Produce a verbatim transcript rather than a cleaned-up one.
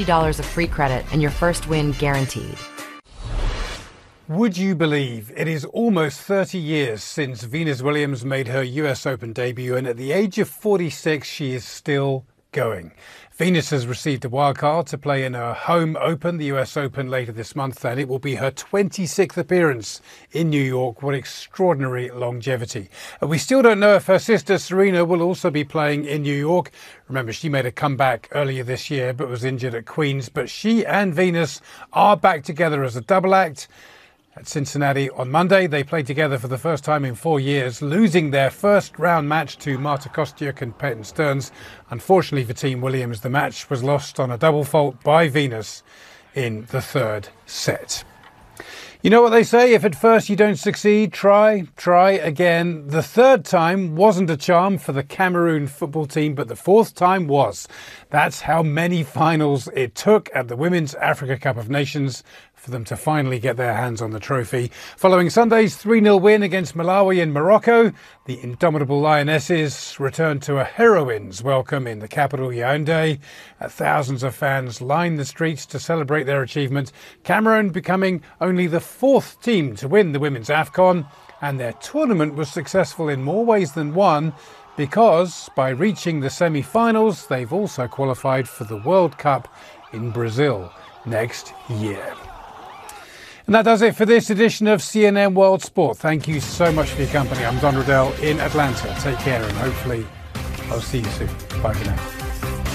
dollars of free credit and your first win guaranteed. Would you believe it is almost thirty years since Venus Williams made her U S Open debut, and at the age of forty-six she is still going. Venus has received a wildcard to play in her home Open, the U S Open, later this month, and it will be her twenty-sixth appearance in New York. What extraordinary longevity. And we still don't know if her sister Serena will also be playing in New York. Remember, she made a comeback earlier this year but was injured at Queen's. But she and Venus are back together as a double act at Cincinnati on Monday. They played together for the first time in four years, losing their first round match to Marta Kostyuk and Peyton Stearns. Unfortunately for Team Williams, the match was lost on a double fault by Venus in the third set. You know what they say, if at first you don't succeed, try, try again. The third time wasn't a charm for the Cameroon football team, but the fourth time was. That's how many finals it took at the Women's Africa Cup of Nations for them to finally get their hands on the trophy. Following Sunday's three nil win against Malawi and Morocco, the indomitable Lionesses returned to a heroine's welcome in the capital, Yaoundé. Thousands of fans lined the streets to celebrate their achievement. Cameroon becoming only the fourth team to win the Women's AFCON, and their tournament was successful in more ways than one, because by reaching the semi-finals, they've also qualified for the World Cup in Brazil next year. And that does it for this edition of C N N World Sport. Thank you so much for your company. I'm Don Riddell in Atlanta. Take care, and hopefully I'll see you soon. Bye for now.